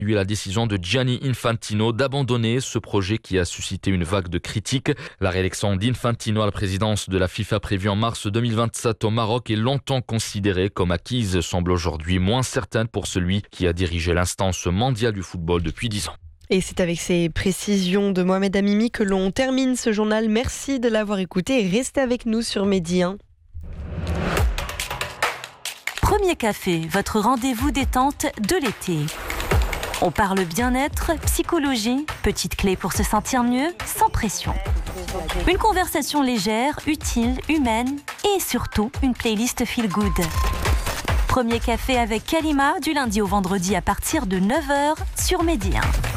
La décision de Gianni Infantino d'abandonner ce projet qui a suscité une vague de critiques. La réélection d'Infantino à la présidence de la FIFA prévue en mars 2027 au Maroc est longtemps considérée comme acquise, semble aujourd'hui moins certaine pour celui qui a dirigé l'instance mondiale du football depuis 10 ans. Et c'est avec ces précisions de Mohamed Amimi que l'on termine ce journal. Merci de l'avoir écouté et restez avec nous sur Midi 1. Premier café, votre rendez-vous détente de l'été. On parle bien-être, psychologie, petites clés pour se sentir mieux, sans pression. Une conversation légère, utile, humaine et surtout une playlist feel good. Premier café avec Kalima du lundi au vendredi à partir de 9h sur Midi 1.